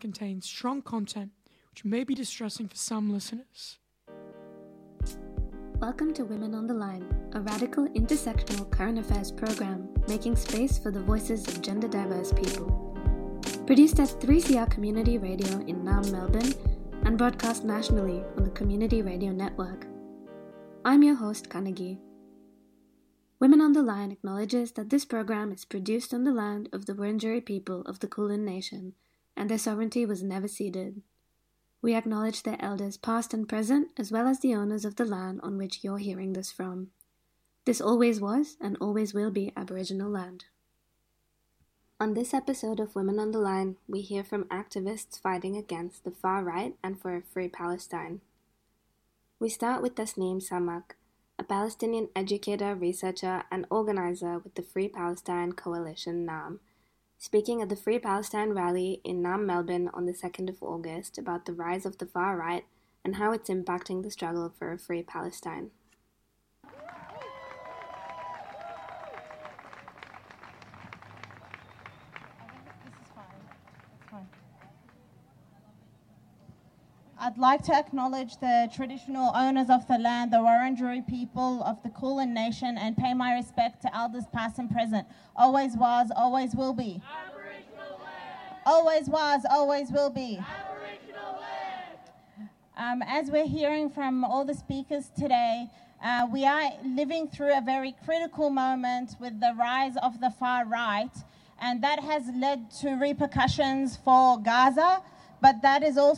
contains strong content which may be distressing for some listeners. Welcome to Women on the Line, a radical intersectional current affairs program making space for the voices of gender diverse people. Produced at 3CR Community Radio in Naarm, Melbourne, and broadcast nationally on the Community Radio Network. I'm your host, Kanagi. Women on the Line acknowledges that this program is produced on the land of the Wurundjeri people of the Kulin Nation, and their sovereignty was never ceded. We acknowledge their elders past and present, as well as the owners of the land on which you're hearing this from. This always was and always will be Aboriginal land. On this episode of Women on the Line, we hear from activists fighting against the far right and for a free Palestine. We start with Tasneem Samak, a Palestinian educator, researcher, and organizer with the Free Palestine Coalition Naarm, speaking at the Free Palestine rally in Naarm, Melbourne on the 2nd of August about the rise of the far right and how it's impacting the struggle for a free Palestine. I'd like to acknowledge the traditional owners of the land, the Wurundjeri people of the Kulin Nation, and pay my respect to elders past and present. Always was, always will be. Aboriginal land. Always was, always will be. Aboriginal land. As we're hearing from all the speakers today, we are living through a very critical moment with the rise of the far right, and that has led to repercussions for Gaza, but that is also